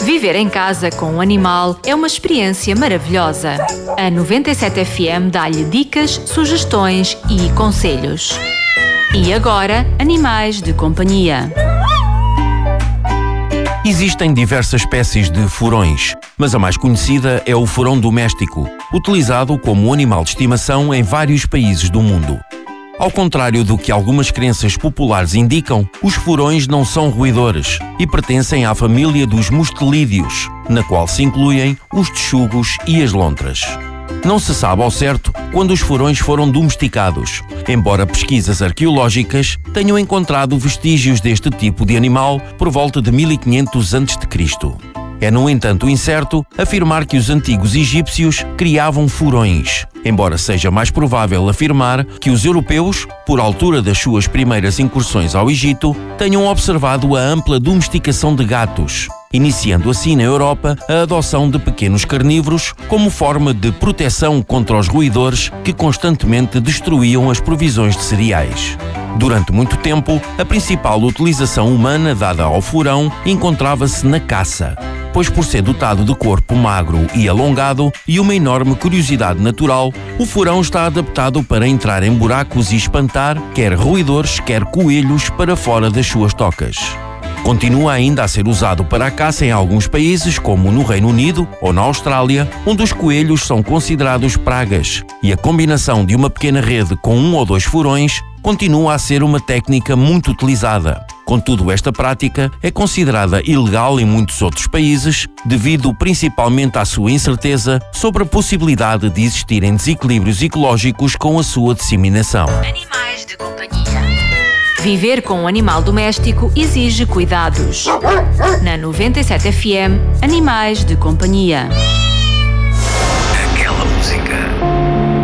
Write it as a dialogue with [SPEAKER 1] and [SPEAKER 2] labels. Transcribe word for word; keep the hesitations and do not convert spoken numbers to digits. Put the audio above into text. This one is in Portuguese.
[SPEAKER 1] Viver em casa com um animal é uma experiência maravilhosa. A noventa e sete F M dá-lhe dicas, sugestões e conselhos. E agora, animais de companhia.
[SPEAKER 2] Existem diversas espécies de furões, mas a mais conhecida é o furão doméstico, utilizado como animal de estimação em vários países do mundo. Ao contrário do que algumas crenças populares indicam, os furões não são roedores e pertencem à família dos mustelídeos, na qual se incluem os texugos e as lontras. Não se sabe ao certo quando os furões foram domesticados, embora pesquisas arqueológicas tenham encontrado vestígios deste tipo de animal por volta de mil e quinhentos antes de Cristo É, no entanto, incerto afirmar que os antigos egípcios criavam furões, embora seja mais provável afirmar que os europeus, por altura das suas primeiras incursões ao Egito, tenham observado a ampla domesticação de gatos, iniciando assim na Europa a adoção de pequenos carnívoros como forma de proteção contra os roedores que constantemente destruíam as provisões de cereais. Durante muito tempo, a principal utilização humana dada ao furão encontrava-se na caça, pois por ser dotado de corpo magro e alongado e uma enorme curiosidade natural, o furão está adaptado para entrar em buracos e espantar quer roedores, quer coelhos para fora das suas tocas. Continua ainda a ser usado para a caça em alguns países, como no Reino Unido ou na Austrália, onde os coelhos são considerados pragas, e a combinação de uma pequena rede com um ou dois furões continua a ser uma técnica muito utilizada. Contudo, esta prática é considerada ilegal em muitos outros países, devido principalmente à sua incerteza sobre a possibilidade de existirem desequilíbrios ecológicos com a sua disseminação.
[SPEAKER 1] Animais de companhia. Viver com um animal doméstico exige cuidados. Na noventa e sete F M, Animais de companhia.